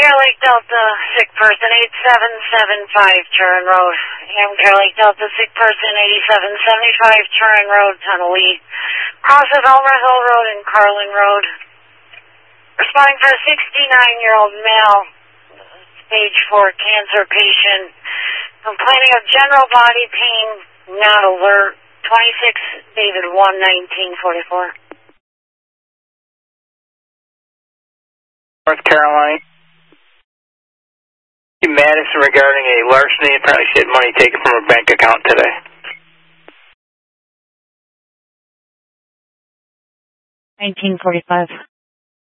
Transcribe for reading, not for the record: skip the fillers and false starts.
Care Lake Delta, sick person, 8775 Turin Road. Care Lake Delta, sick person, 8775 Turin Road, Tunnel E. Crosses Elmer Hill Road and Carlin Road. Responding for a 69-year-old male, stage 4 cancer patient, complaining of general body pain, not alert, 26 David 1, 1944. North Carolina. Madison regarding a larceny. Apparently she had money taken from her bank account today. 1945.